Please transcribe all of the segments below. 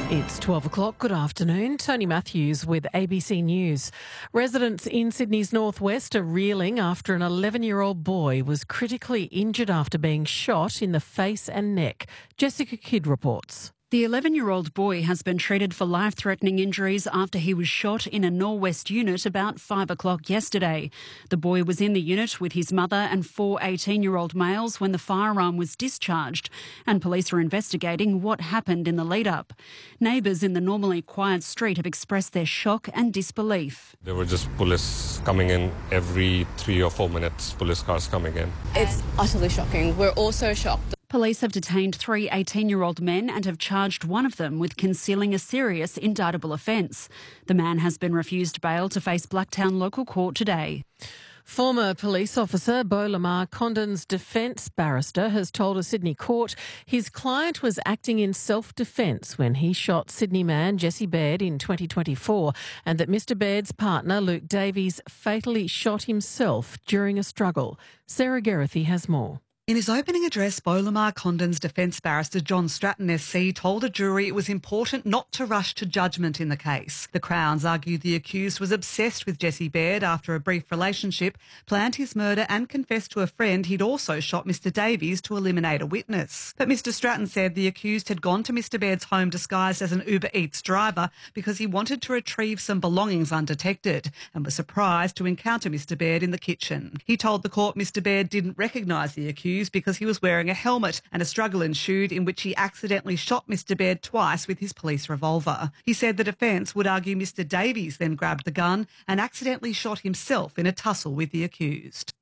It's 12 o'clock. Good afternoon. Tony Matthews with ABC News. Residents in Sydney's northwest are reeling after an 11-year-old boy was critically injured after being shot in the face and neck. Jessica Kidd reports. The 11-year-old boy has been treated for life-threatening injuries after he was shot in a Norwest unit about 5 o'clock yesterday. The boy was in the unit with his mother and 4 18-year-old males when the firearm was discharged, and police are investigating what happened in the lead-up. Neighbours in the normally quiet street have expressed their shock and disbelief. There were just police coming in every 3 or 4 minutes, police cars coming in. It's utterly shocking. We're also shocked. Police have detained 3 18-year-old men and have charged one of them with concealing a serious indictable offence. The man has been refused bail to face Blacktown Local Court today. Former police officer Beau Lamar Condon's defence barrister has told a Sydney court his client was acting in self-defence when he shot Sydney man Jesse Baird in 2024, and that Mr Baird's partner Luke Davies fatally shot himself during a struggle. Sarah Geraghty has more. In his opening address, Beau Lamar Condon's defence barrister John Stratton SC told a jury it was important not to rush to judgment in the case. The Crowns argued the accused was obsessed with Jesse Baird after a brief relationship, planned his murder and confessed to a friend he'd also shot Mr Davies to eliminate a witness. But Mr Stratton said the accused had gone to Mr Baird's home disguised as an Uber Eats driver because he wanted to retrieve some belongings undetected and was surprised to encounter Mr Baird in the kitchen. He told the court Mr Baird didn't recognise the accused because he was wearing a helmet, and a struggle ensued in which he accidentally shot Mr Baird twice with his police revolver. He said the defence would argue Mr Davies then grabbed the gun and accidentally shot himself in a tussle with the accused.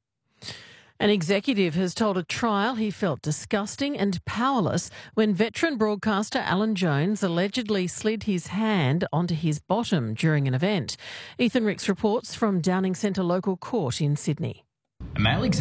An executive has told a trial he felt disgusting and powerless when veteran broadcaster Alan Jones allegedly slid his hand onto his bottom during an event. Ethan Ricks reports from Downing Centre Local Court in Sydney. A male